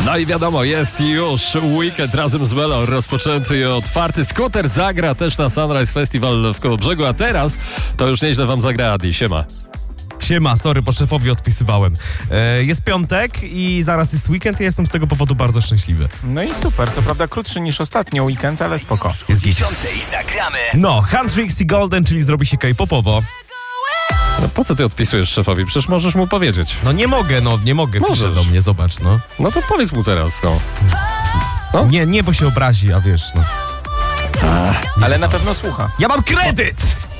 No i wiadomo, jest już weekend razem z Melo rozpoczęty i otwarty. Scooter zagra też na Sunrise Festival w Kołobrzegu, a teraz to już nieźle wam zagra Adi. Siema. Siema, sorry, po szefowi odpisywałem. Jest piątek i zaraz jest weekend i jestem z tego powodu bardzo szczęśliwy. No i super, co prawda krótszy niż ostatnio weekend, ale spoko. Jest git. Zagramy. No, Huntrix Golden, czyli zrobi się K-popowo. No po co ty odpisujesz szefowi? Przecież możesz mu powiedzieć. No nie mogę, pisze Możesz. do mnie, zobacz, no. No to powiedz mu teraz, no. Nie, bo się obrazi, a wiesz, no. Ale na pewno słucha. Ja mam kredyt!